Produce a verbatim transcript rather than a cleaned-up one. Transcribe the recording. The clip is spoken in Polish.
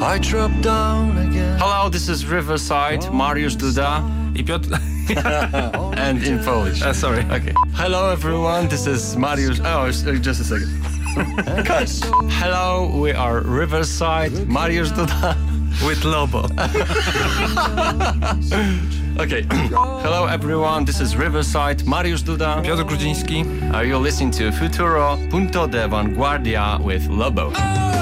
I dropped down again. Hello, this is Riverside, Mariusz Duda. I Piotr... And in Polish. Uh, sorry. Okay. Hello everyone, this is Mariusz... Oh, s- uh, just a second. Guys. Hello, we are Riverside, Mariusz Duda. With Lobo. Okay. Hello everyone, this is Riverside, Mariusz Duda. Piotr Grudziński. Are you listening to Futuro Punto de Vanguardia with Lobo?